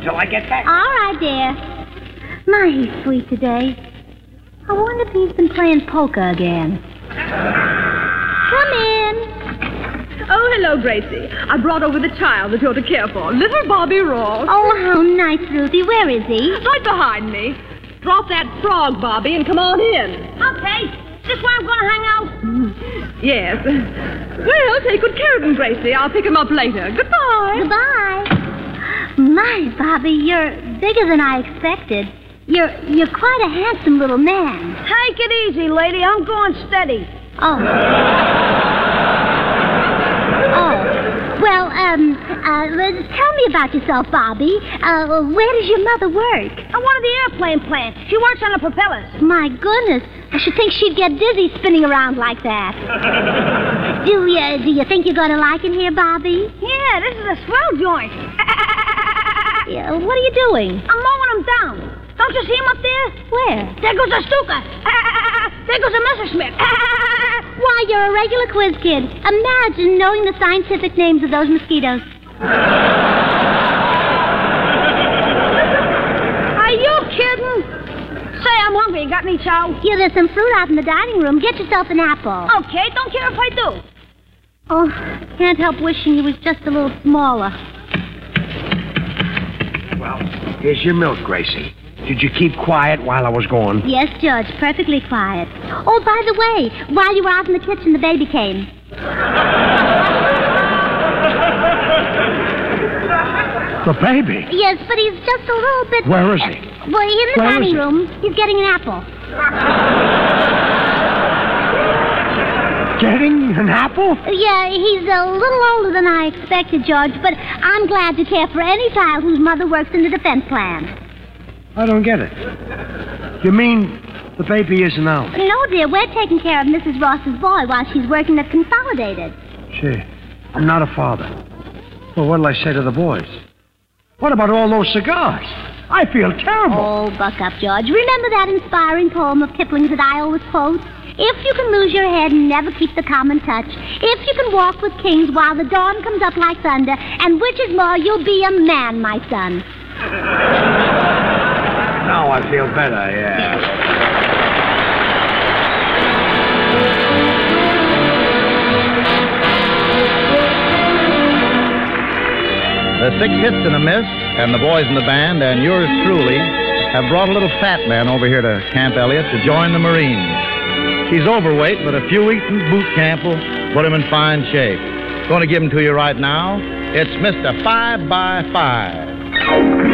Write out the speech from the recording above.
until I get back. All right, dear. My, he's sweet today. I wonder if he's been playing poker again. Come in. Oh, hello, Gracie. I brought over the child that you're to care for, little Bobby Ross. Oh, how nice, Ruthie. Where is he? Right behind me. Drop that frog, Bobby, and come on in. Okay. This where I'm going to hang out? Yes. Well, take good care of him, Gracie. I'll pick him up later. Goodbye. Goodbye. My, Bobby, you're bigger than I expected. You're quite a handsome little man. Take it easy, lady. I'm going steady. Oh. Well, tell me about yourself, Bobby. Where does your mother work? At one of the airplane plants. She works on the propellers. My goodness. I should think she'd get dizzy spinning around like that. Do you think you're going to like it here, Bobby? Yeah, this is a swell joint. Yeah, what are you doing? I'm mowing them down. Don't you see him up there? Where? There goes a Stuka. There goes a Messerschmitt. Why, you're a regular quiz kid. Imagine knowing the scientific names of those mosquitoes. Are you kidding? Say, I'm hungry. You got any chow? Yeah, there's some fruit out in the dining room. Get yourself an apple. Okay, don't care if I do. Oh, can't help wishing he was just a little smaller. Well, here's your milk, Gracie. Did you keep quiet while I was gone? Yes, George, perfectly quiet. Oh, by the way, while you were out in the kitchen, the baby came. The baby? Yes, but he's just a little bit... Where is he? Well, in the Where is dining he? room. He's getting an apple. Getting an apple? Yeah, he's a little older than I expected, George, but I'm glad to care for any child whose mother works in the defense plan. I don't get it. You mean the baby isn't out? No, dear, we're taking care of Mrs. Ross's boy while she's working at Consolidated. Gee, I'm not a father. Well, what'll I say to the boys? What about all those cigars? I feel terrible. Oh, buck up, George. Remember that inspiring poem of Kipling's that I always quote? If you can lose your head and never keep the common touch, if you can walk with kings while the dawn comes up like thunder, and which is more, you'll be a man, my son. Now I feel better, yeah. The Six Hits and a Miss, and the boys in the band, and yours truly, have brought a little fat man over here to Camp Elliott to join the Marines. He's overweight, but a few weeks in boot camp will put him in fine shape. Going to give him to you right now. It's Mr. 5x5.